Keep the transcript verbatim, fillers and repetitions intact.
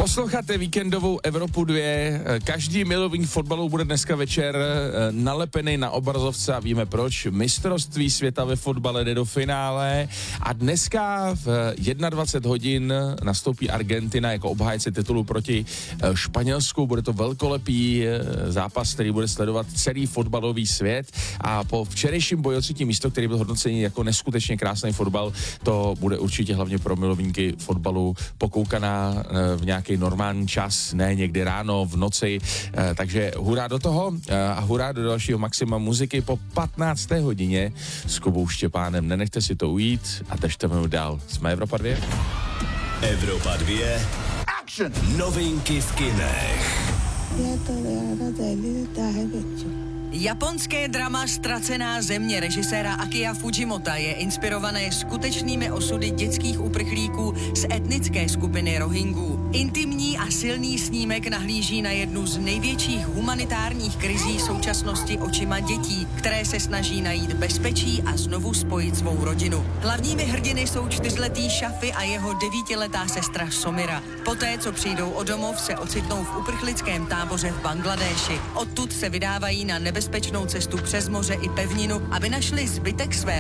Posloucháte víkendovou Evropu dvě. Každý milovník fotbalu bude dneska večer nalepený na obrazovce a víme proč. Mistrovství světa ve fotbale jde do finále a dneska v dvacet jedna hodin nastoupí Argentina jako obhájce titulu proti Španělsku. Bude to velkolepý zápas, který bude sledovat celý fotbalový svět a po včerejším boji o třetí místo, který byl hodnocený jako neskutečně krásný fotbal, to bude určitě hlavně pro milovníky fotbalu покoukaná v nějaký normální čas, ne někdy ráno, v noci, takže hurá do toho a hurá do dalšího maxima muziky po patnácté hodině s Kubou Štěpánem. Nenechte si to ujít a držte mě dál. Jsme Evropa dvě. Evropa dvě. Action! Novinky v kinech. Japonské drama Ztracená země režiséra Akira Fujimota je inspirované skutečnými osudy dětských uprchlíků z etnické skupiny Rohingů. Intimní a silný snímek nahlíží na jednu z největších humanitárních krizí současnosti očima dětí, které se snaží najít bezpečí a znovu spojit svou rodinu. Hlavními hrdiny jsou čtyřletý Shafi a jeho devítiletá sestra Somira. Poté, co přijdou o domov, se ocitnou v uprchlickém táboře v Bangladéši. Odtud se vydávají na nebezpečnou cestu přes moře i pevninu, aby našli zbytek své